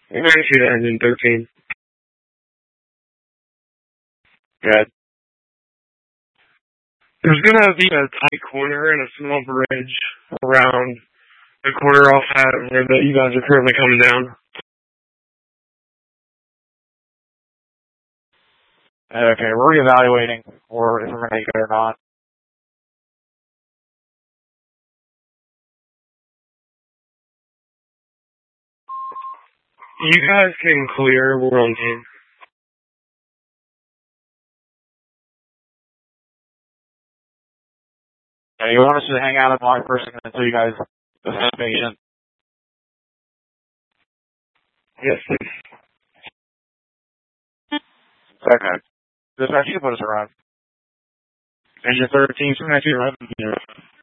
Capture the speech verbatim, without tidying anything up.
We're going to see the engine thirteen. Good. There's going to be a tight corner and a small bridge around the corner off that where the, you guys are currently coming down. Okay, we're reevaluating or if we're going to make it or not. You guys can clear. We're on team. Okay, you want us to hang out at my person until you guys assess patient? Yes, please. Okay. Dispatch, you can put us around. Engine thirteen, two nineteen, right?